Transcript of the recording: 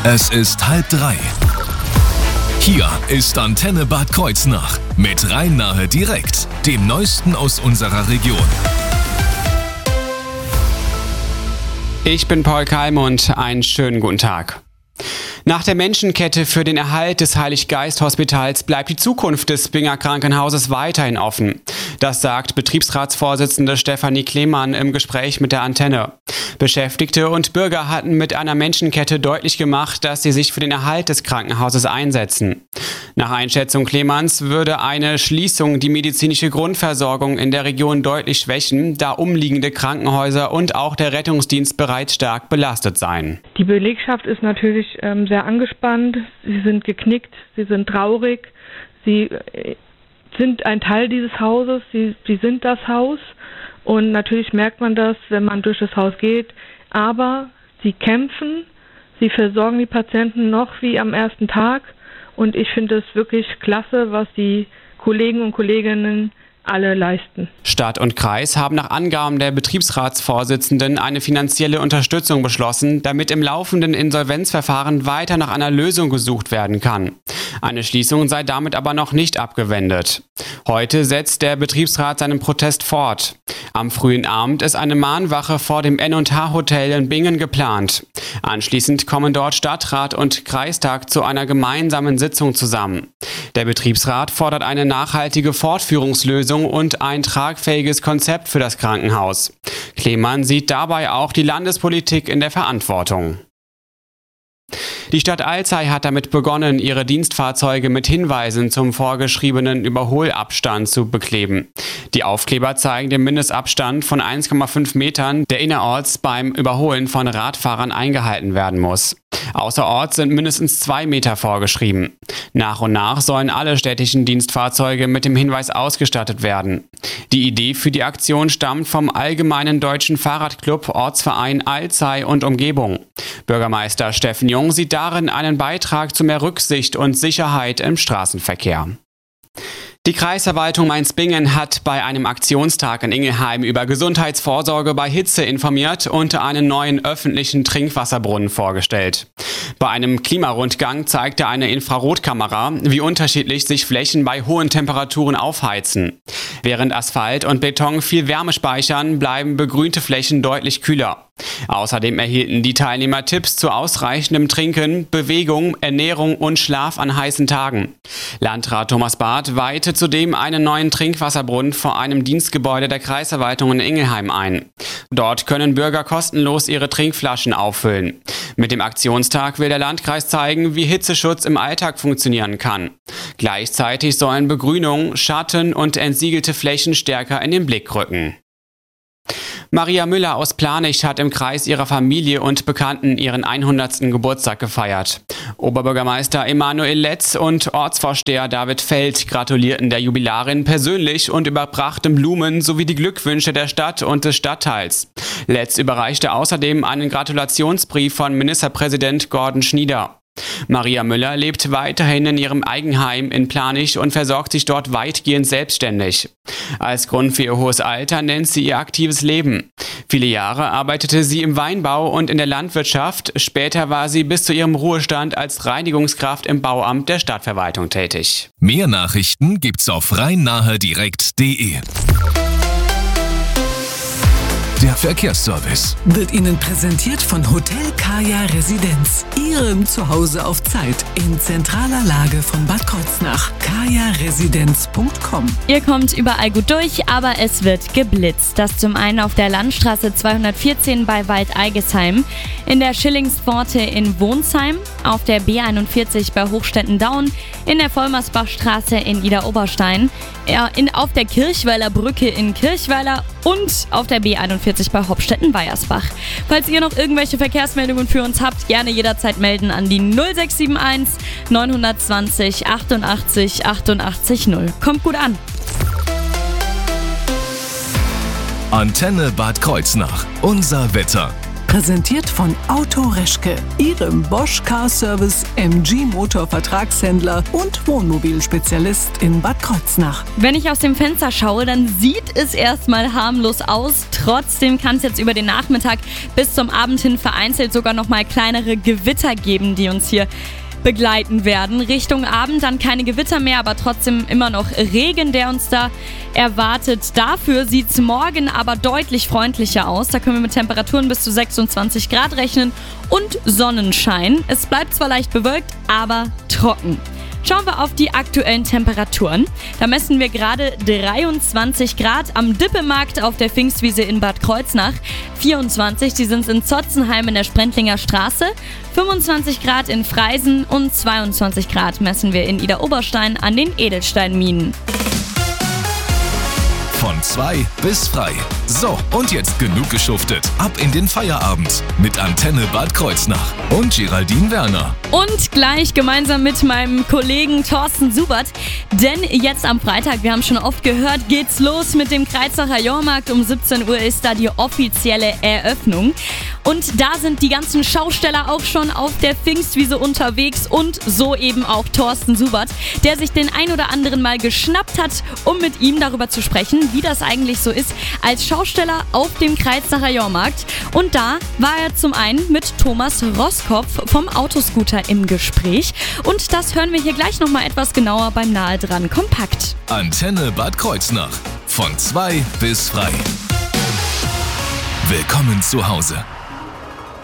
Es ist 2:30. Hier ist Antenne Bad Kreuznach mit Rhein-Nahe direkt, dem Neuesten aus unserer Region. Ich bin Paul Kalmund, einen schönen guten Tag. Nach der Menschenkette für den Erhalt des Heilig-Geist-Hospitals bleibt die Zukunft des Binger Krankenhauses weiterhin offen. Das sagt Betriebsratsvorsitzende Stefanie Klemann im Gespräch mit der Antenne. Beschäftigte und Bürger hatten mit einer Menschenkette deutlich gemacht, dass sie sich für den Erhalt des Krankenhauses einsetzen. Nach Einschätzung Klemanns würde eine Schließung die medizinische Grundversorgung in der Region deutlich schwächen, da umliegende Krankenhäuser und auch der Rettungsdienst bereits stark belastet seien. Die Belegschaft ist natürlich sehr angespannt, sie sind geknickt, sie sind traurig, sie sind ein Teil dieses Hauses, sie sind das Haus und natürlich merkt man das, wenn man durch das Haus geht, aber sie kämpfen, sie versorgen die Patienten noch wie am ersten Tag und ich finde es wirklich klasse, was die Kollegen und Kolleginnen alle leisten. Stadt und Kreis haben nach Angaben der Betriebsratsvorsitzenden eine finanzielle Unterstützung beschlossen, damit im laufenden Insolvenzverfahren weiter nach einer Lösung gesucht werden kann. Eine Schließung sei damit aber noch nicht abgewendet. Heute setzt der Betriebsrat seinen Protest fort. Am frühen Abend ist eine Mahnwache vor dem N&H Hotel in Bingen geplant. Anschließend kommen dort Stadtrat und Kreistag zu einer gemeinsamen Sitzung zusammen. Der Betriebsrat fordert eine nachhaltige Fortführungslösung und ein tragfähiges Konzept für das Krankenhaus. Klemann sieht dabei auch die Landespolitik in der Verantwortung. Die Stadt Alzey hat damit begonnen, ihre Dienstfahrzeuge mit Hinweisen zum vorgeschriebenen Überholabstand zu bekleben. Die Aufkleber zeigen den Mindestabstand von 1,5 Metern, der innerorts beim Überholen von Radfahrern eingehalten werden muss. Außerorts sind mindestens 2 Meter vorgeschrieben. Nach und nach sollen alle städtischen Dienstfahrzeuge mit dem Hinweis ausgestattet werden. Die Idee für die Aktion stammt vom Allgemeinen Deutschen Fahrradclub Ortsverein Alzey und Umgebung. Bürgermeister Steffen Jung sieht darin einen Beitrag zu mehr Rücksicht und Sicherheit im Straßenverkehr. Die Kreisverwaltung Mainz-Bingen hat bei einem Aktionstag in Ingelheim über Gesundheitsvorsorge bei Hitze informiert und einen neuen öffentlichen Trinkwasserbrunnen vorgestellt. Bei einem Klimarundgang zeigte eine Infrarotkamera, wie unterschiedlich sich Flächen bei hohen Temperaturen aufheizen. Während Asphalt und Beton viel Wärme speichern, bleiben begrünte Flächen deutlich kühler. Außerdem erhielten die Teilnehmer Tipps zu ausreichendem Trinken, Bewegung, Ernährung und Schlaf an heißen Tagen. Landrat Thomas Barth weihte zudem einen neuen Trinkwasserbrunnen vor einem Dienstgebäude der Kreisverwaltung in Ingelheim ein. Dort können Bürger kostenlos ihre Trinkflaschen auffüllen. Mit dem Aktionstag will der Landkreis zeigen, wie Hitzeschutz im Alltag funktionieren kann. Gleichzeitig sollen Begrünung, Schatten und entsiegelte Flächen stärker in den Blick rücken. Maria Müller aus Planich hat im Kreis ihrer Familie und Bekannten ihren 100. Geburtstag gefeiert. Oberbürgermeister Emanuel Letz und Ortsvorsteher David Feld gratulierten der Jubilarin persönlich und überbrachten Blumen sowie die Glückwünsche der Stadt und des Stadtteils. Letz überreichte außerdem einen Gratulationsbrief von Ministerpräsident Gordon Schnieder. Maria Müller lebt weiterhin in ihrem Eigenheim in Planich und versorgt sich dort weitgehend selbstständig. Als Grund für ihr hohes Alter nennt sie ihr aktives Leben. Viele Jahre arbeitete sie im Weinbau und in der Landwirtschaft. Später war sie bis zu ihrem Ruhestand als Reinigungskraft im Bauamt der Stadtverwaltung tätig. Mehr Nachrichten gibt's auf rhein-nahe-direkt.de. Der Verkehrsservice wird Ihnen präsentiert von Hotel Kaya Residenz. Ihrem Zuhause auf Zeit in zentraler Lage von Bad Kreuznach. kajaresidenz.com. Ihr kommt überall gut durch, aber es wird geblitzt. Das zum einen auf der Landstraße 214 bei Waldeigesheim, in der Schillingspforte in Wohnsheim, auf der B41 bei Hochstetten-Daun, in der Vollmersbachstraße in Idar-Oberstein, auf der Kirchweiler Brücke in Kirchweiler und auf der B41 bei Hopstetten-Weiersbach. Falls ihr noch irgendwelche Verkehrsmeldungen für uns habt, gerne jederzeit melden an die 0671 920 88 88 0. Kommt gut an! Antenne Bad Kreuznach. Unser Wetter. Präsentiert von Auto Reschke, Ihrem Bosch Car Service MG Motor Vertragshändler und Wohnmobilspezialist in Bad Kreuznach. Wenn ich aus dem Fenster schaue, dann sieht es erstmal harmlos aus. Trotzdem kann es jetzt über den Nachmittag bis zum Abend hin vereinzelt sogar noch mal kleinere Gewitter geben, die uns hier begleiten werden. Richtung Abend dann keine Gewitter mehr, aber trotzdem immer noch Regen, der uns da erwartet. Dafür sieht es morgen aber deutlich freundlicher aus. Da können wir mit Temperaturen bis zu 26 Grad rechnen und Sonnenschein. Es bleibt zwar leicht bewölkt, aber trocken. Schauen wir auf die aktuellen Temperaturen. Da messen wir gerade 23 Grad am Dippemarkt auf der Pfingstwiese in Bad Kreuznach. 24, die sind in Zotzenheim in der Sprendlinger Straße. 25 Grad in Freisen und 22 Grad messen wir in Idar-Oberstein an den Edelsteinminen. Von 2 bis frei. So, und jetzt genug geschuftet. Ab in den Feierabend mit Antenne Bad Kreuznach und Geraldine Werner. Und gleich gemeinsam mit meinem Kollegen Thorsten Subert. Denn jetzt am Freitag, wir haben schon oft gehört, geht's los mit dem Kreizacher Jahrmarkt. Um 17 Uhr ist da die offizielle Eröffnung. Und da sind die ganzen Schausteller auch schon auf der Pfingstwiese unterwegs und so eben auch Thorsten Subert, der sich den ein oder anderen mal geschnappt hat, um mit ihm darüber zu sprechen, wie das eigentlich so ist als Schausteller auf dem Kreizacher Jahrmarkt. Und da war er zum einen mit Thomas Roskopf vom Autoscooter im Gespräch. Und das hören wir hier gleich nochmal etwas genauer beim Nahe dran Kompakt. Antenne Bad Kreuznach. Von 2 bis frei. Willkommen zu Hause.